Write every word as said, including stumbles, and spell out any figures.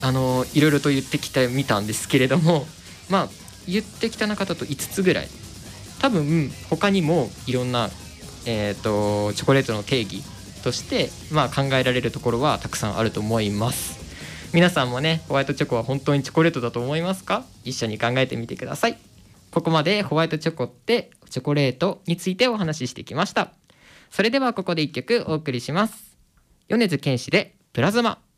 あのいろいろと言ってきてみたんですけれども、まあ言ってきた中だといつつぐらい、多分他にもいろんな、えー、とチョコレートの定義として、まあ、考えられるところはたくさんあると思います。皆さんもね、ホワイトチョコは本当にチョコレートだと思いますか？一緒に考えてみてください。ここまでホワイトチョコってチョコレートについてお話ししてきました。それではここでいっきょくお送りします。米津玄師でプラズマ。